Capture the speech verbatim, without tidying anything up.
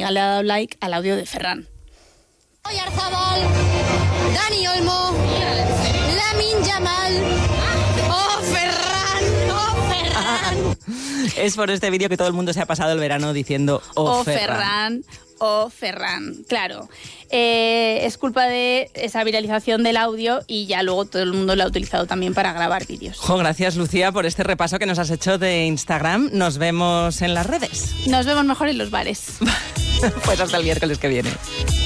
amiga le ha dado like al audio de Ferran. Oyarzabal, Dani Olmo, Lamine Yamal. ¡Oh, Ferran! ¡Oh, Ferran! Es por este vídeo que todo el mundo se ha pasado el verano diciendo ¡Oh, Oh, Ferran! Ferran! ¡Oh, Ferran! Claro. Eh, es culpa de esa viralización del audio y ya luego todo el mundo lo ha utilizado también para grabar vídeos. Jo, gracias, Lucía, por este repaso que nos has hecho de Instagram. Nos vemos en las redes. Nos vemos mejor en los bares. Pues hasta el miércoles que viene.